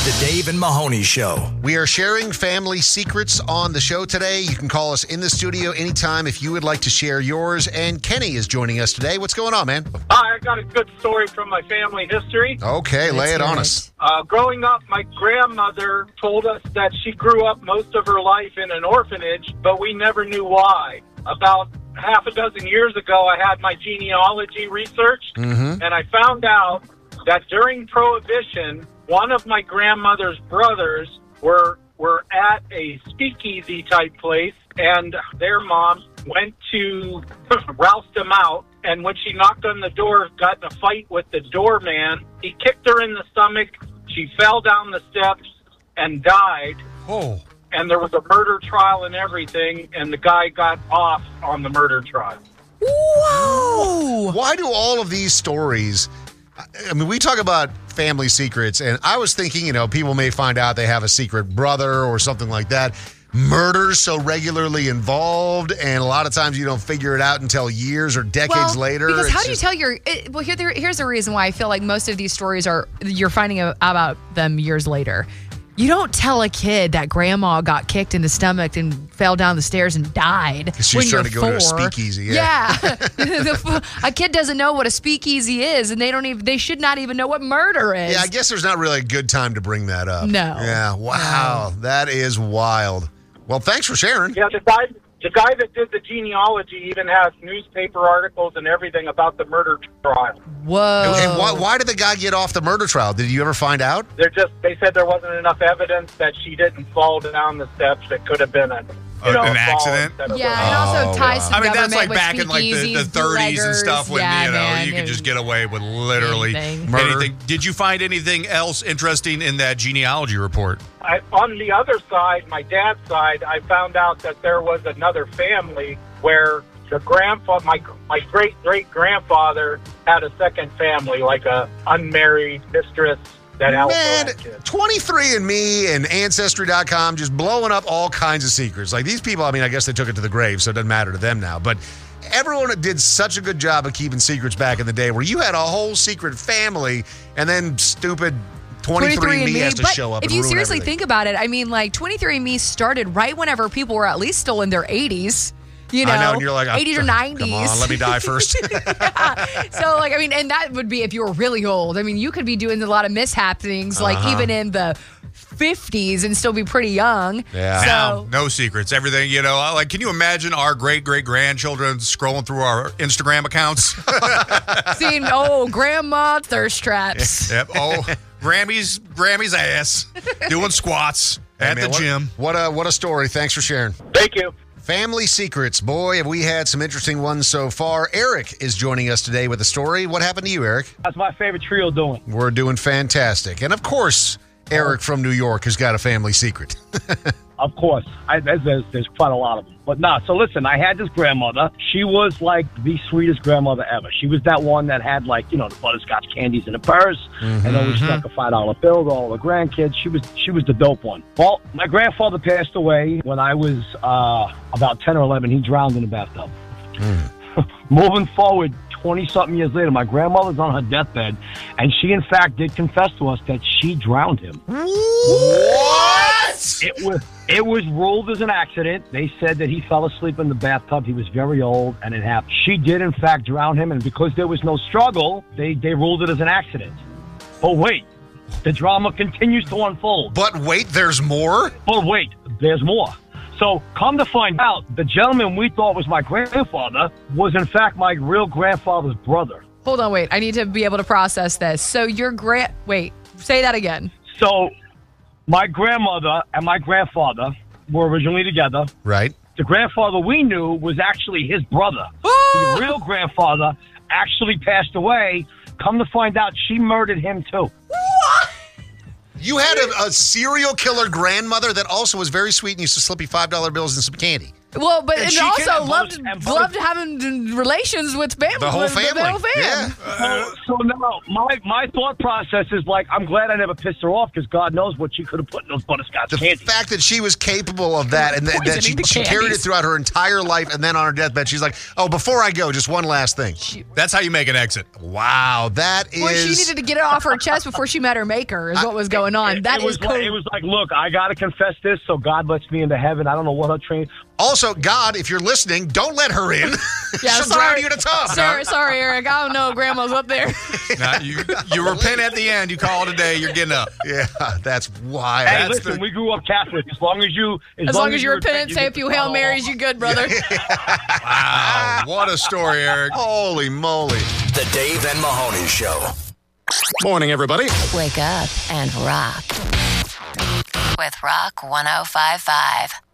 The Dave and Mahoney Show. We are sharing family secrets on the show today. You can call us in the studio anytime if you would like to share yours. And Kenny is joining us today. What's going on, man? Hi, I got a good story from my family history. Okay, lay it on us. Growing up, my grandmother told us that she grew up most of her life in an orphanage, but we never knew why. About half a dozen years ago, I had my genealogy researched, and I found out that during Prohibition, one of my grandmother's brothers were at a speakeasy type place, and their mom went to roust them out. And when she knocked on the door, got in a fight with the doorman. He kicked her in the stomach. She fell down the steps and died. Oh. And there was a murder trial and everything, and the guy got off on the murder trial. Whoa! Why do all of these stories... I mean, we talk about family secrets, and I was thinking, people may find out they have a secret brother or something like that. Murders so regularly involved, and a lot of times you don't figure it out until years or decades later. Because how do you tell your... here's the reason why I feel like most of these stories you're finding out about them years later. You don't tell a kid that grandma got kicked in the stomach and fell down the stairs and died. She's trying to go to a speakeasy. Yeah. A kid doesn't know what a speakeasy is, and they should not even know what murder is. Yeah, I guess there's not really a good time to bring that up. No. Yeah, wow. That is wild. Well, thanks for sharing. Yeah, the guy that did the genealogy even has newspaper articles and everything about the murder trial. Whoa. And why did the guy get off the murder trial? Did you ever find out? They said there wasn't enough evidence that she didn't fall down the steps. It could have been an accident. Yeah, and also ties to the government that's like with back in like the 30s and stuff when you could just get away with literally anything. Did you find anything else interesting in that genealogy report? On the other side, my dad's side, I found out that there was another family where the my great-great-grandfather had a second family, like a unmarried mistress that also had kids. 23andMe and Ancestry.com just blowing up all kinds of secrets. Like these people, I guess they took it to the grave, so it doesn't matter to them now. But everyone did such a good job of keeping secrets back in the day where you had a whole secret family and then stupid 23andMe has to show up and if you ruin seriously everything. think about it, 23andMe started right whenever people were at least still in their 80s. I know, and you're like, 80s or 90s. Come on, let me die first. Yeah. So, and that would be if you were really old. You could be doing a lot of mishappenings, even in the 50s and still be pretty young. Yeah. So, now, no secrets. Everything, can you imagine our great-great-grandchildren scrolling through our Instagram accounts? seeing, grandma thirst traps. Yep. Oh, Grammy's ass doing squats at the gym. What a story. Thanks for sharing. Thank you. Family secrets. Boy, have we had some interesting ones so far. Eric is joining us today with a story. What happened to you, Eric? How's my favorite trio doing? We're doing fantastic. And of course, Eric from New York has got a family secret. Of course. There's quite a lot of them. But so listen, I had this grandmother. She was like the sweetest grandmother ever. She was that one that had the butterscotch candies in her purse and always stuck a $5 bill to all the grandkids. She was the dope one. Well, my grandfather passed away when I was about 10 or 11. He drowned in the bathtub. Moving forward, 20-something years later, my grandmother's on her deathbed, and she, in fact, did confess to us that she drowned him. What? It was ruled as an accident. They said that he fell asleep in the bathtub. He was very old, and it happened. She did, in fact, drown him, and because there was no struggle, they ruled it as an accident. But wait, the drama continues to unfold. But wait, there's more? But wait, there's more. So, come to find out, the gentleman we thought was my grandfather was, in fact, my real grandfather's brother. Hold on, wait. I need to be able to process this. So, wait, say that again. So, my grandmother and my grandfather were originally together. Right. The grandfather we knew was actually his brother. The real grandfather actually passed away. Come to find out, she murdered him, too. What? You had a serial killer grandmother that also was very sweet and used to slip you $5 bills and some candy. Well, but and also loved having relations with family. The whole family. The whole family. Yeah. So now, my thought process is like, I'm glad I never pissed her off because God knows what she could have put in those butterscotch candies. The fact that she was capable of that and that she carried it throughout her entire life, and then on her deathbed, she's like, oh, before I go, just one last thing. That's how you make an exit. Wow, that is... Well, she needed to get it off her chest before she met her maker is what was going on. It was like, look, I got to confess this so God lets me into heaven. I don't know what her train... Also, God, if you're listening, don't let her in. She'll drown you in a tub. Sorry, Eric. I don't know. Grandma's up there. Now, you repent at the end. You call it a day. You're getting up. Yeah, that's why. Hey, listen, we grew up Catholic. As long as you repent, say a few Hail Marys, you good, brother. Wow, what a story, Eric. Holy moly. The Dave and Mahoney Show. Morning, everybody. Wake up and rock with Rock 105.5.